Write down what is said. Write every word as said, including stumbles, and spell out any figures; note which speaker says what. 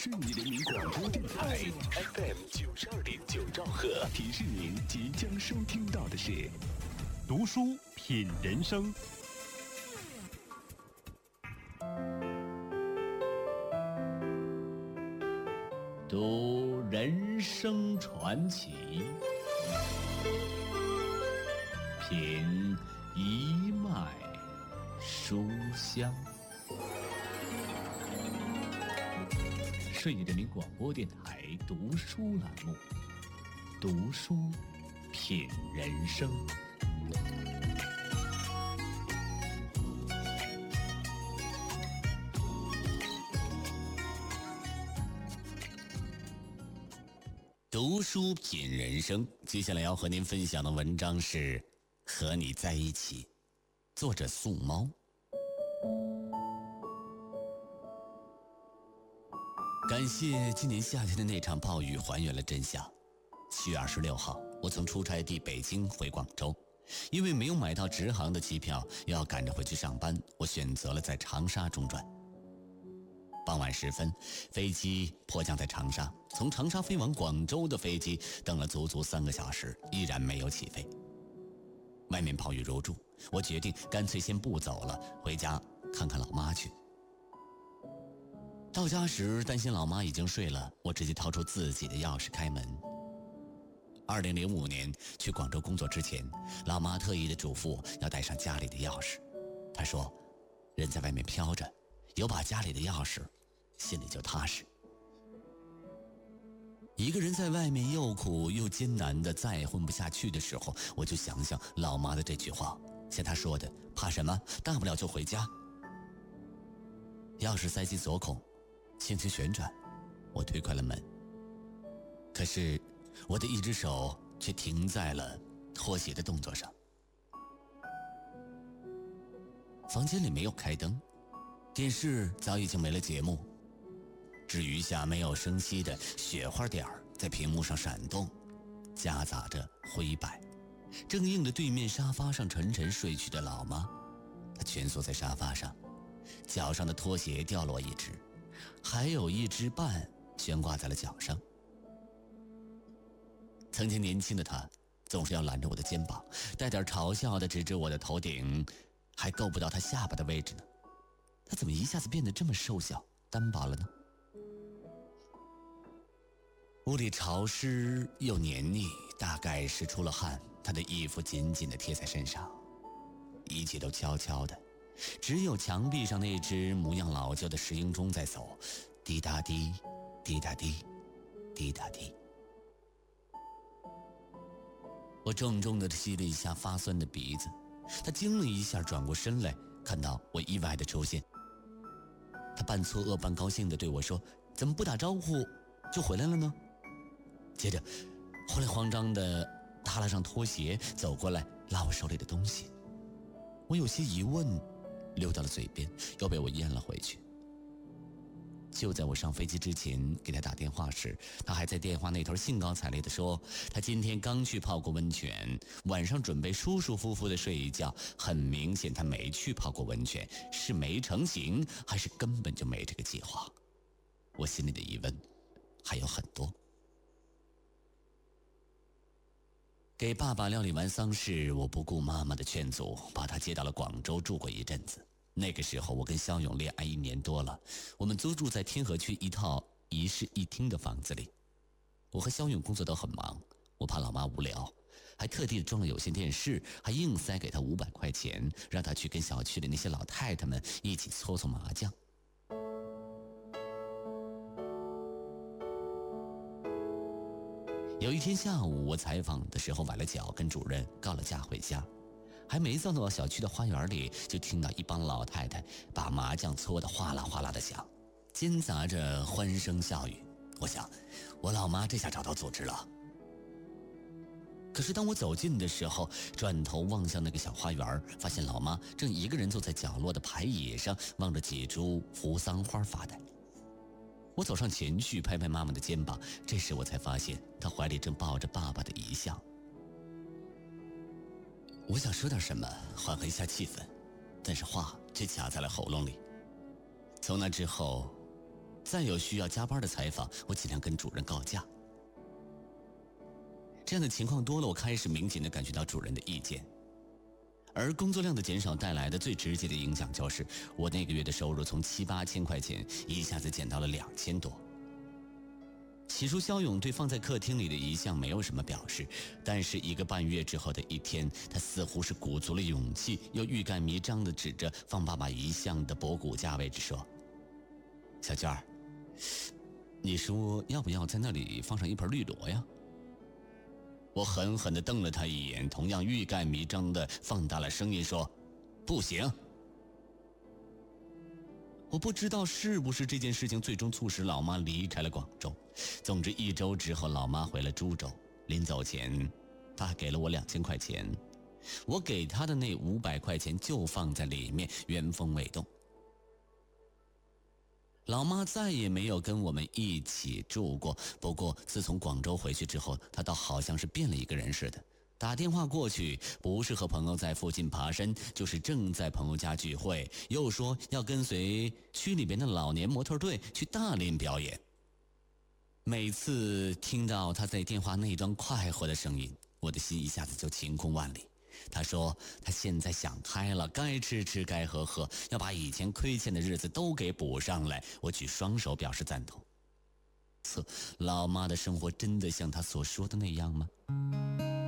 Speaker 1: 市人民广播电台 F M 九十二点九兆赫，提示您即将收听到的是
Speaker 2: 读书品人生。
Speaker 3: 读人生传奇，品一脉书香。顺义人民广播电台读书栏目，读书品人生。读书品人生，接下来要和您分享的文章是《和你在一起》，作者素猫。感谢今年夏天的那场暴雨还原了真相。七月二十六号，我从出差地北京回广州，因为没有买到直航的机票，又要赶着回去上班，我选择了在长沙中转。傍晚时分，飞机迫降在长沙，从长沙飞往广州的飞机等了足足三个小时，依然没有起飞。外面暴雨如注，我决定干脆先不走了，回家看看老妈去。到家时，担心老妈已经睡了，我直接掏出自己的钥匙开门。二零零五年去广州工作之前，老妈特意的嘱咐我要带上家里的钥匙。她说，人在外面飘着，有把家里的钥匙，心里就踏实。一个人在外面又苦又艰难的再也混不下去的时候，我就想想老妈的这句话，像她说的，怕什么，大不了就回家。钥匙塞进锁孔，轻轻旋转，我推开了门。可是我的一只手却停在了脱鞋的动作上。房间里没有开灯，电视早已经没了节目，只余下没有声息的雪花点儿在屏幕上闪动，夹杂着灰白。正映着对面沙发上沉沉睡去的老妈，她蜷缩在沙发上，脚上的拖鞋掉落一只，还有一只半悬挂在了脚上。曾经年轻的她总是要揽着我的肩膀，带点嘲笑地指指我的头顶还够不到她下巴的位置呢。她怎么一下子变得这么瘦小单薄了呢？屋里潮湿又黏腻，大概是出了汗，她的衣服紧紧地贴在身上，一切都悄悄的，只有墙壁上那只模样老旧的石英钟在走，滴答滴，滴答滴，滴答滴。我重重地吸了一下发酸的鼻子，他惊了一下，转过身来，看到我意外的出现，他半错愕半高兴地对我说，怎么不打招呼就回来了呢？接着慌里慌张地踏了上拖鞋，走过来拉我手里的东西。我有些疑问溜到了嘴边，又被我咽了回去。就在我上飞机之前给他打电话时，他还在电话那头兴高采烈地说，他今天刚去泡过温泉，晚上准备舒舒服服地睡一觉。很明显他没去泡过温泉，是没成型，还是根本就没这个计划。我心里的疑问还有很多。给爸爸料理完丧事，我不顾妈妈的劝阻，把他接到了广州住过一阵子。那个时候我跟肖勇恋爱一年多了，我们租住在天河区一套一室一厅的房子里。我和肖勇工作都很忙，我怕老妈无聊，还特地装了有线电视，还硬塞给他五百块钱，让他去跟小区里那些老太太们一起搓搓麻将。有一天下午，我采访的时候崴了脚，跟主任告了假回家，还没走到小区的花园里，就听到一帮老太太把麻将搓得哗啦哗啦的响，间杂着欢声笑语。我想，我老妈这下找到组织了。可是当我走近的时候，转头望向那个小花园，发现老妈正一个人坐在角落的排椅上，望着几株扶桑花发呆。我走上前去拍拍妈妈的肩膀，这时我才发现她怀里正抱着爸爸的遗像。我想说点什么缓和一下气氛，但是话却卡在了喉咙里。从那之后， 再有需要加班的采访，我尽量跟主任告假。这样的情况多了，我开始明显地感觉到主任的意见。而工作量的减少带来的最直接的影响就是，我那个月的收入从七八千块钱一下子减到了两千多。起初肖勇对放在客厅里的遗像没有什么表示，但是一个半月之后的一天，他似乎是鼓足了勇气，又欲盖弥彰地指着放爸爸遗像的脖骨架位置说：“小娟儿，你说要不要在那里放上一盆绿萝呀？”我狠狠地瞪了他一眼，同样欲盖弥彰地放大了声音说：“不行。”我不知道是不是这件事情最终促使老妈离开了广州。总之一周之后，老妈回了株洲，临走前她给了我两千块钱，我给她的那五百块钱就放在里面，原封未动。老妈再也没有跟我们一起住过，不过自从广州回去之后，她倒好像是变了一个人似的。打电话过去，不是和朋友在附近爬山，就是正在朋友家聚会，又说要跟随区里边的老年模特队去大连表演。每次听到她在电话那端快活的声音，我的心一下子就晴空万里。他说他现在想开了，该吃吃该喝喝，要把以前亏欠的日子都给补上来。我举双手表示赞同。测，老妈的生活真的像他所说的那样吗？